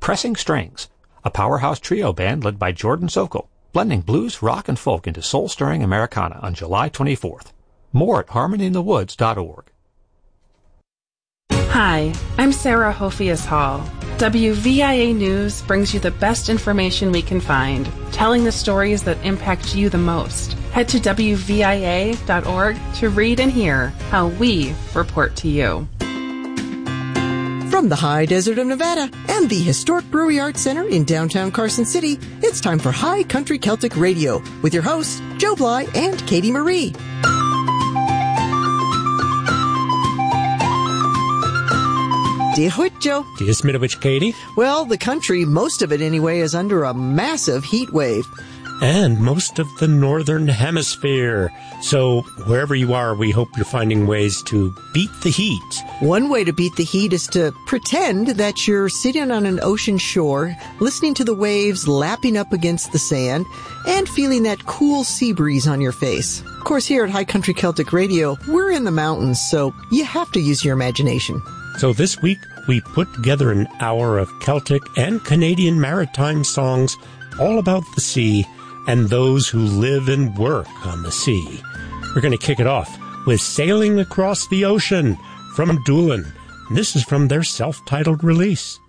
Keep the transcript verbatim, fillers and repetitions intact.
Pressing Strings, a powerhouse trio band led by Jordan Sokol, blending blues, rock, and folk into soul-stirring Americana on July twenty-fourth. More at harmony in the woods dot org. Hi, I'm Sarah Hofias Hall. W V I A News brings you the best information we can find, telling the stories that impact you the most. Head to W V I A dot org to read and hear how we report to you. From the high desert of Nevada and the historic Brewery Arts Center in downtown Carson City, it's time for High Country Celtic Radio with your hosts, Joe Bly and Katie Marie. Dehoit, Joe. Dismitovich, Katie. Well, the country, most of it anyway, is under a massive heat wave. And most of the northern hemisphere. So wherever you are, we hope you're finding ways to beat the heat. One way to beat the heat is to pretend that you're sitting on an ocean shore, listening to the waves lapping up against the sand, and feeling that cool sea breeze on your face. Of course, here at High Country Celtic Radio, we're in the mountains, so you have to use your imagination. So this week, we put together an hour of Celtic and Canadian maritime songs all about the sea and those who live and work on the sea. We're going to kick it off with Sailing Across the Ocean from Doolin. This is from their self-titled release.